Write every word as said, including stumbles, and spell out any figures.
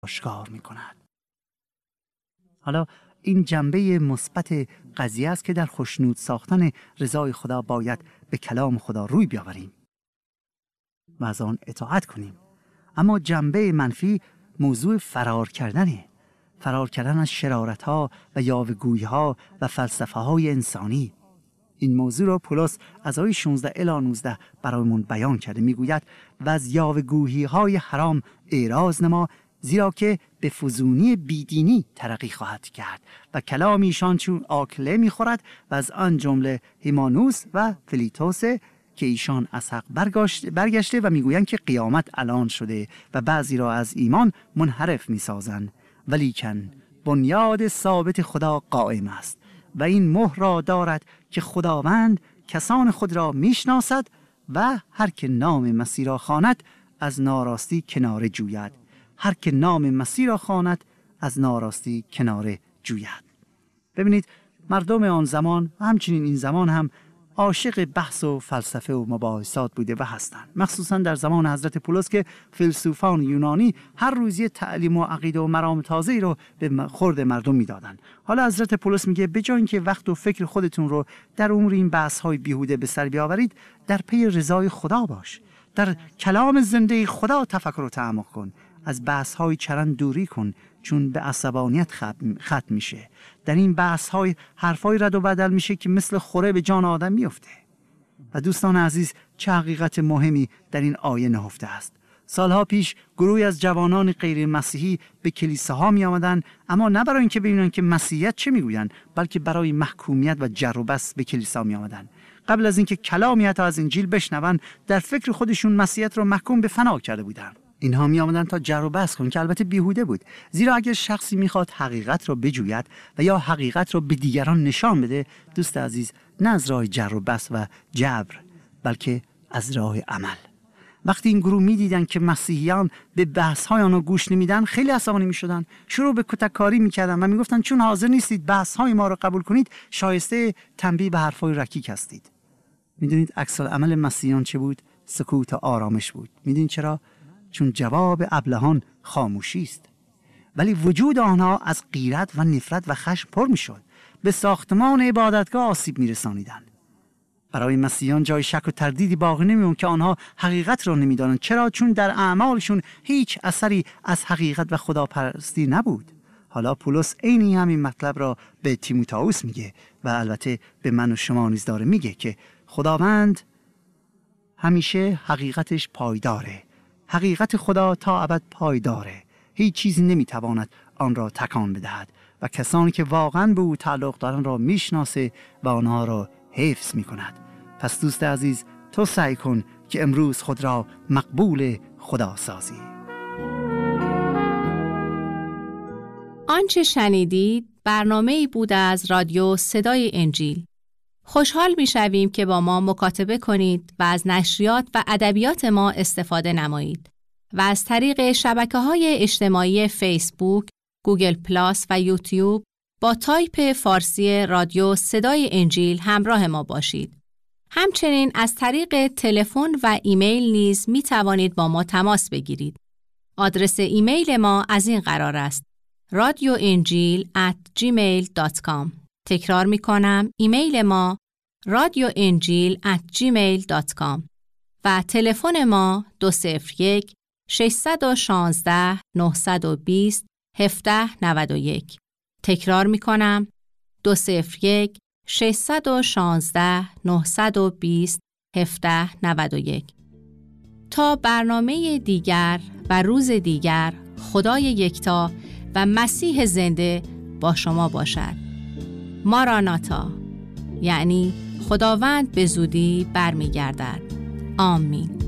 آشکار می‌کند. حالا این جنبه مثبت قضیه است که در خوشنود ساختن رضای خدا باید به کلام خدا روی بیاوریم و از آن اطاعت کنیم. اما جنبه منفی موضوع فرار کردنه، فرار کردن از شرارت‌ها و یاوه‌گویی‌ها و فلسفه‌های انسانی. این موضوع را پولس از آیه شانزده الی نوزده برایمون بیان کرده. میگوید و از یاوه‌گویی‌های حرام اعراض نما، زیرا که به فزونی بیدینی ترقی خواهد کرد و کلام ایشان چون آکله میخورد و از آن جمله هیمانوس و فلیتوس که ایشان از حق برگشته و میگویند که قیامت الان شده و بعضی را از ایمان منحرف میسازند، ولیکن بنیاد ثابت خدا قائم است و این مهر را دارد که خداوند کسان خود را میشناسد و هر که نام مسیح را خواند از ناراستی کناره جوید. هر که نام مسیح را خواند از ناراستی کناره جوید. ببینید مردم آن زمان و همچنین این زمان هم عاشق بحث و فلسفه و مباحثات بوده و هستند، مخصوصا در زمان حضرت پولس که فیلسوفان یونانی هر روز یه تعلیم و عقیده و مرام تازه‌ای رو به خورد مردم میدادن. حالا حضرت پولس میگه به جای اینکه وقت و فکر خودتون رو در امور این بحث‌های بیهوده به سر بیاورید، در پی رضای خدا باش، در کلام زنده خدا تفکر و تعمق کن، از بحث‌های چرند دوری کن چون به عصبانیت ختم میشه. در این بحث‌های حرفای رد و بدل میشه که مثل خوره به جان آدم میفته. و دوستان عزیز، چه حقیقت مهمی در این آیه نهفته است. سالها پیش گروهی از جوانان غیر مسیحی به کلیساها می آمدن، اما نه برای اینکه ببینن که مسیحیت چه میگویند، بلکه برای محکومیت و جر و بحث به کلیسا می آمدن. قبل از اینکه کلامی حتی از انجیل بشنون، در فکر خودشون مسیحیت رو محکوم به فنا کرده بودند. اینها می آمدن تا جر و بحث کنن که البته بیهوده بود، زیرا اگر شخصی میخواد حقیقت را بجوید و یا حقیقت را به دیگران نشان بده، دوست عزیز، نه از راه جر و بحث و جبر، بلکه از راه عمل. وقتی این گروه میدیدن که مسیحیان به بحث‌های آنها گوش نمیدن، خیلی عصبانی میشدن، شروع به کتککاری میکردن و میگفتن چون حاضر نیستید بحث‌های ما را قبول کنید، شایسته تنبیه به حرفای رکیک هستید. میدونید عکس العمل مسیحیان چه بود؟ سکوت و آرامش بود. میدونید چرا؟ چون جواب ابلهان خاموشی است. ولی وجود آنها از غیرت و نفرت و خشم پر میشد. به ساختمان عبادتگاه آسیب میرسانیدند. برای مسیحیان جای شک و تردیدی باقی نمیموند که آنها حقیقت را نمیدانند. چرا؟ چون در اعمالشون هیچ اثری از حقیقت و خداپرستی نبود. حالا پولس عین همین مطلب را به تیموتائوس میگه و البته به من و شما نیز داره میگه که خداوند همیشه حقیقتش پایداره. حقیقت خدا تا ابد پایداره. هیچ چیزی نمیتواند آن را تکان بدهد و کسانی که واقعا به او تعلق دارند را میشناسه و آنها را حفظ میکند. پس دوست عزیز، تو سعی کن که امروز خود را مقبول خدا سازی. آنچه شنیدید برنامه‌ای بود از رادیو صدای انجیل. خوشحال می‌شویم که با ما مکاتبه کنید و از نشریات و ادبیات ما استفاده نمایید و از طریق شبکه‌های اجتماعی فیسبوک، گوگل پلاس و یوتیوب با تایپ فارسی رادیو صدای انجیل همراه ما باشید. همچنین از طریق تلفن و ایمیل نیز می توانید با ما تماس بگیرید. آدرس ایمیل ما از این قرار است: رادیو انجیل ات جیمیل دات کام. تکرار می کنم، ایمیل ما رادیو انجیل ات جیمیل دات کام و تلفن ما دو صفر یک شش یک شش نه دو صفر هفت نه یک. تکرار می کنم، دو صفر یک شش یک شش نه دو صفر هفت نه یک. تا برنامه دیگر و روز دیگر، خدای یکتا و مسیح زنده با شما باشد. ماراناتا، یعنی خداوند به زودی برمیگردد. آمین.